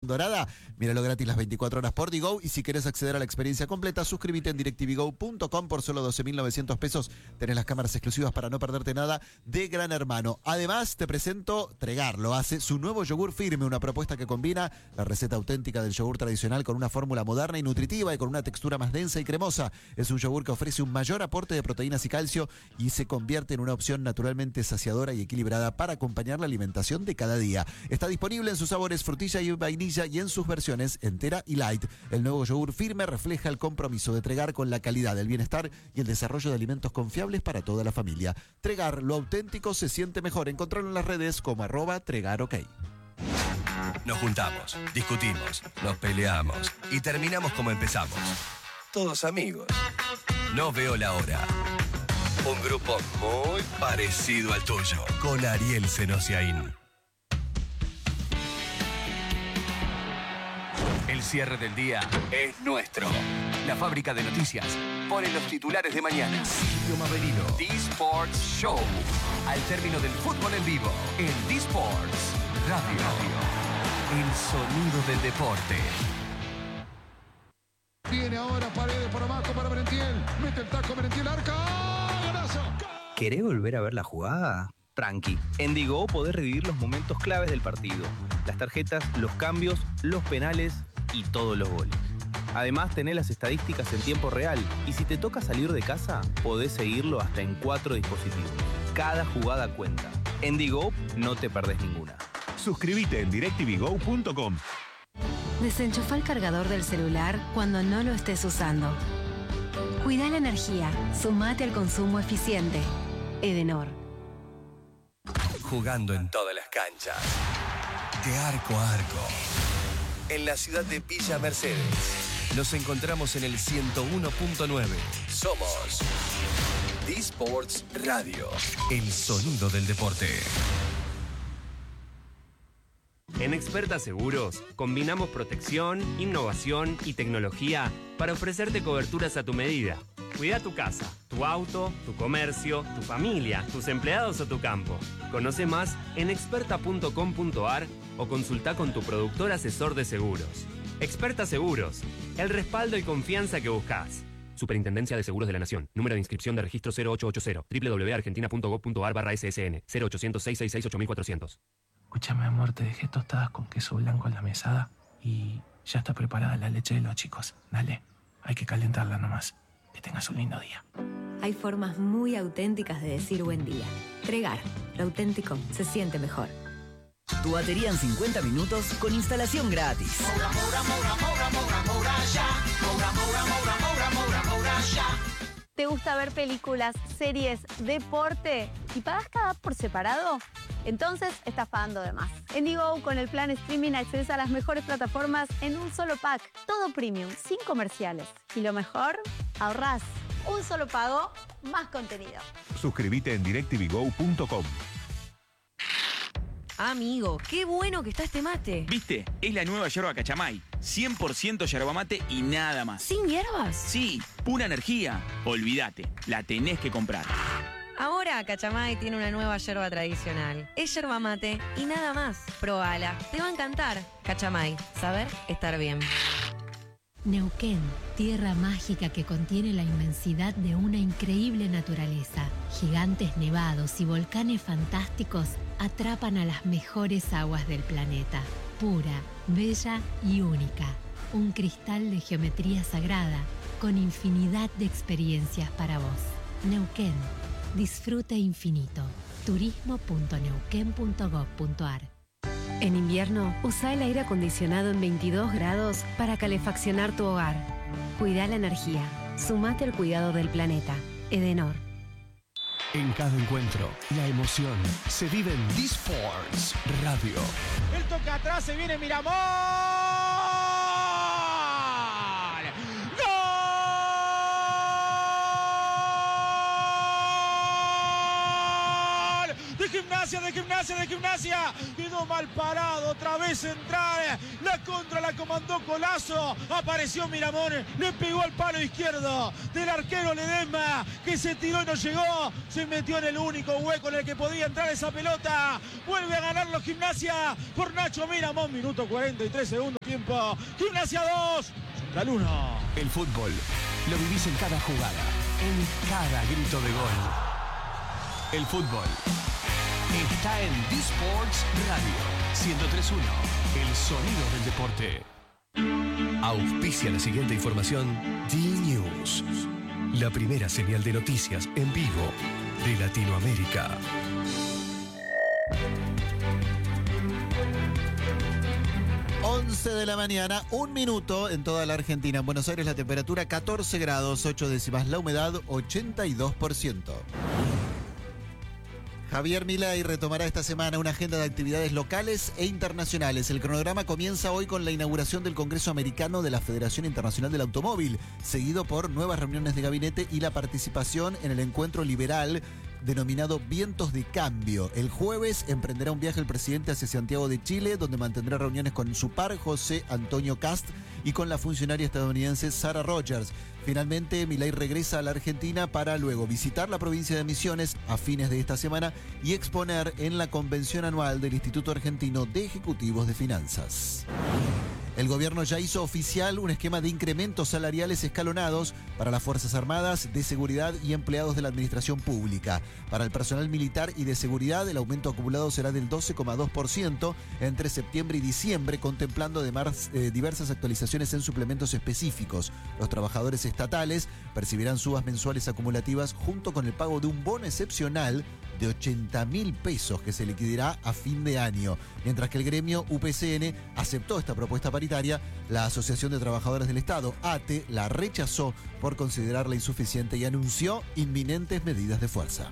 dorada, míralo gratis las 24 horas por Digo. Y si querés acceder a la experiencia completa, suscríbete en DirecTVGo.com por solo 12.900 pesos. Tenés las cámaras exclusivas para no perderte nada de Gran Hermano. Además, te presento Tregar. Lo hace su nuevo yogur firme, una propuesta que combina la receta auténtica del yogur tradicional con una fórmula moderna y nutritiva y con una textura más densa y cremosa. Es un yogur que ofrece un mayor aporte de proteínas y calcio y se convierte en una opción naturalmente saciadora y equilibrada para acompañar la alimentación de cada día. Está disponible en sus sabores frutilla y vainilla y en sus versiones entera y light. El nuevo yogur firme refleja el compromiso de Tregar con la calidad, el bienestar y el desarrollo de alimentos confiables para toda la familia. Tregar, lo auténtico se siente mejor. Encontrarlo en las redes como @TregarOK. Nos juntamos, discutimos, nos peleamos y terminamos como empezamos. Todos amigos. No veo la hora. Un grupo muy parecido al tuyo, con Ariel Senosiaín. El cierre del día es nuestro. La fábrica de noticias pone los titulares de mañana. Silvio Maverino. D-Sports Show. Al término del fútbol en vivo, en D-Sports Radio. El sonido del deporte. Viene ahora Paredes por abajo para Merentiel. Mete el taco Merentiel, arca. ¡Golazo! ¿Querés volver a ver la jugada? Tranqui. En Digo podés revivir los momentos claves del partido. Las tarjetas, los cambios, los penales y todos los goles. Además, tenés las estadísticas en tiempo real. Y si te toca salir de casa, podés seguirlo hasta en 4 dispositivos. Cada jugada cuenta. En Digo no te perdés ninguna. Suscríbete en DirecTVGo.com. Desenchufa el cargador del celular cuando no lo estés usando. Cuida la energía. Sumate al consumo eficiente. Edenor. Jugando en todas las canchas. De arco a arco. En la ciudad de Villa Mercedes. Nos encontramos en el 101.9. Somos D-Sports Radio. El sonido del deporte. En Experta Seguros, combinamos protección, innovación y tecnología para ofrecerte coberturas a tu medida. Cuida tu casa, tu auto, tu comercio, tu familia, tus empleados o tu campo. Conoce más en experta.com.ar o consulta con tu productor asesor de seguros. Experta Seguros, el respaldo y confianza que buscas. Superintendencia de Seguros de la Nación. Número de inscripción de registro 0880. www.argentina.gov.ar/ssn. 0800-666-8400. Escúchame, amor, te dejé tostadas con queso blanco en la mesada y ya está preparada la leche de los chicos. Dale, hay que calentarla nomás. Que tengas un lindo día. Hay formas muy auténticas de decir buen día. Tregar, lo auténtico se siente mejor. Tu batería en 50 minutos con instalación gratis. ¿Te gusta ver películas, series, deporte y pagas cada app por separado? Entonces estás pagando de más. En Digo, con el plan streaming accedes a las mejores plataformas en un solo pack. Todo premium, sin comerciales. Y lo mejor, ahorrás. Un solo pago, más contenido. Suscríbete en DirecTVGo.com. Amigo, qué bueno que está este mate. ¿Viste? Es la nueva yerba Cachamay. 100% yerba mate y nada más. ¿Sin hierbas? Sí, pura energía. Olvídate, la tenés que comprar. Ahora Cachamay tiene una nueva yerba tradicional. Es yerba mate y nada más. Probala, te va a encantar. Cachamay, saber estar bien. Neuquén, tierra mágica que contiene la inmensidad de una increíble naturaleza. Gigantes nevados y volcanes fantásticos atrapan a las mejores aguas del planeta. Pura, bella y única. Un cristal de geometría sagrada con infinidad de experiencias para vos. Neuquén. Disfrute infinito. turismo.neuquén.gov.ar. En invierno, usa el aire acondicionado en 22 grados para calefaccionar tu hogar. Cuida la energía. Sumate al cuidado del planeta. Edenor. En cada encuentro, la emoción se vive en D-Sports Radio. El toque atrás, se viene Miramón. ¡Gol! De Gimnasia Gimnasia. Quedó mal parado, otra vez central. La contra la comandó Colazo. Apareció Miramón, le pegó al palo izquierdo del arquero Ledesma, que se tiró y no llegó. Se metió en el único hueco en el que podía entrar esa pelota. Vuelve a ganarlo Gimnasia por Nacho Miramón. Minuto 43, segundo tiempo. Gimnasia 2, Central 1. El fútbol lo vivís en cada jugada, en cada grito de gol. El fútbol está en D-Sports Radio 103.1, el sonido del deporte. Auspicia la siguiente información D-News, la primera señal de noticias en vivo de Latinoamérica. De la mañana, 1 minuto en toda la Argentina. En Buenos Aires la temperatura 14 grados, 8 décimas, la humedad 82%. Javier Milei retomará esta semana una agenda de actividades locales e internacionales. El cronograma comienza hoy con la inauguración del Congreso Americano de la Federación Internacional del Automóvil, seguido por nuevas reuniones de gabinete y la participación en el encuentro liberal denominado Vientos de Cambio. El jueves emprenderá un viaje el presidente hacia Santiago de Chile, donde mantendrá reuniones con su par, José Antonio Kast, y con la funcionaria estadounidense Sarah Rogers. Finalmente, Milei regresa a la Argentina para luego visitar la provincia de Misiones a fines de esta semana y exponer en la convención anual del Instituto Argentino de Ejecutivos de Finanzas. El gobierno ya hizo oficial un esquema de incrementos salariales escalonados para las Fuerzas Armadas, de Seguridad y empleados de la Administración Pública. Para el personal militar y de seguridad, el aumento acumulado será del 12,2% entre septiembre y diciembre, contemplando además diversas actualizaciones en suplementos específicos. Los trabajadores estatales percibirán subas mensuales acumulativas junto con el pago de un bono excepcional de 80.000 pesos que se liquidará a fin de año. Mientras que el gremio UPCN aceptó esta propuesta paritaria, la Asociación de Trabajadores del Estado, ATE, la rechazó por considerarla insuficiente y anunció inminentes medidas de fuerza.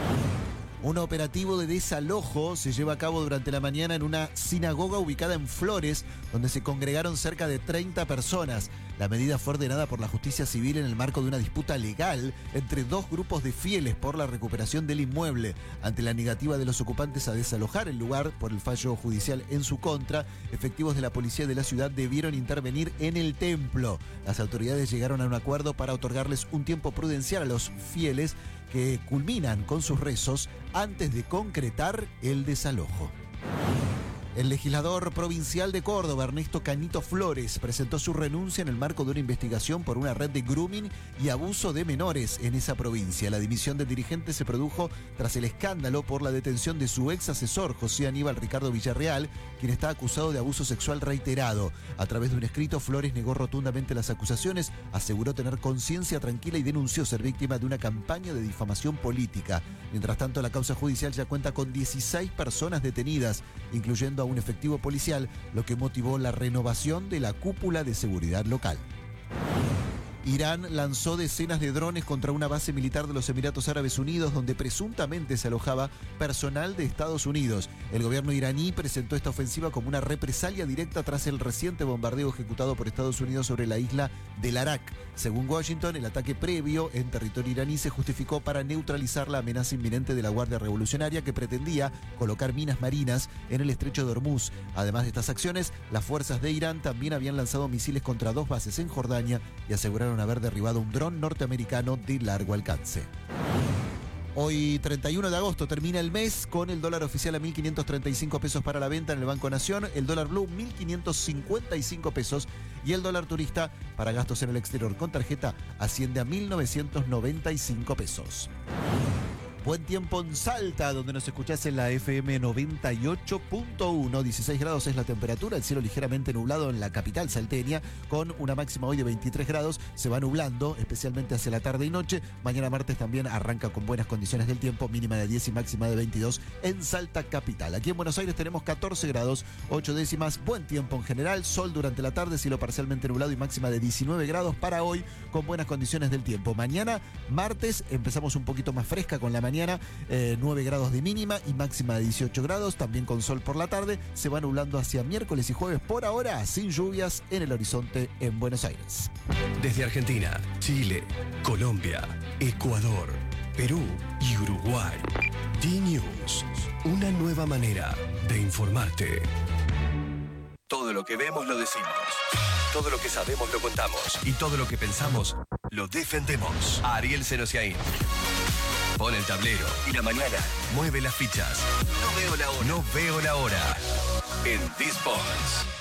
Un operativo de desalojo se lleva a cabo durante la mañana en una sinagoga ubicada en Flores, donde se congregaron cerca de 30 personas. La medida fue ordenada por la justicia civil en el marco de una disputa legal entre dos grupos de fieles por la recuperación del inmueble. Ante la negativa de los ocupantes a desalojar el lugar por el fallo judicial en su contra, efectivos de la policía de la ciudad debieron intervenir en el templo. Las autoridades llegaron a un acuerdo para otorgarles un tiempo prudencial a los fieles que culminan con sus rezos antes de concretar el desalojo. El legislador provincial de Córdoba, Ernesto Canito Flores, presentó su renuncia en el marco de una investigación por una red de grooming y abuso de menores en esa provincia. La dimisión del dirigente se produjo tras el escándalo por la detención de su ex asesor, José Aníbal Ricardo Villarreal, quien está acusado de abuso sexual reiterado. A través de un escrito, Flores negó rotundamente las acusaciones, aseguró tener conciencia tranquila y denunció ser víctima de una campaña de difamación política. Mientras tanto, la causa judicial ya cuenta con 16 personas detenidas, incluyendo a un efectivo policial, lo que motivó la renovación de la cúpula de seguridad local. Irán lanzó decenas de drones contra una base militar de los Emiratos Árabes Unidos, donde presuntamente se alojaba personal de Estados Unidos. El gobierno iraní presentó esta ofensiva como una represalia directa tras el reciente bombardeo ejecutado por Estados Unidos sobre la isla del Arak. Según Washington, el ataque previo en territorio iraní se justificó para neutralizar la amenaza inminente de la Guardia Revolucionaria, que pretendía colocar minas marinas en el estrecho de Hormuz. Además de estas acciones, las fuerzas de Irán también habían lanzado misiles contra dos bases en Jordania y aseguraron haber derribado un dron norteamericano de largo alcance. Hoy, 31 de agosto, termina el mes con el dólar oficial a 1.535 pesos para la venta en el Banco Nación, el dólar blue 1.555 pesos y el dólar turista para gastos en el exterior con tarjeta asciende a 1.995 pesos. Buen tiempo en Salta, donde nos escuchás en la FM 98.1. 16 grados es la temperatura, el cielo ligeramente nublado en la capital salteña, con una máxima hoy de 23 grados. Se va nublando, especialmente hacia la tarde y noche. Mañana martes también arranca con buenas condiciones del tiempo, mínima de 10 y máxima de 22 en Salta capital. Aquí en Buenos Aires tenemos 14 grados, 8 décimas, buen tiempo en general, sol durante la tarde, cielo parcialmente nublado y máxima de 19 grados para hoy, con buenas condiciones del tiempo. Mañana, martes, empezamos un poquito más fresca con la mañana. 9 grados de mínima y máxima de 18 grados, también con sol por la tarde. Se va nublando hacia miércoles y jueves, por ahora sin lluvias en el horizonte en Buenos Aires. Desde Argentina, Chile, Colombia, Ecuador Perú y Uruguay. D-News, una nueva manera de informarte. Todo lo que vemos lo decimos. Todo lo que sabemos lo contamos. Y todo lo que pensamos lo defendemos. Ariel Senosiaín. Pone el tablero y la mañana mueve las fichas. No veo la hora. En D-Sports.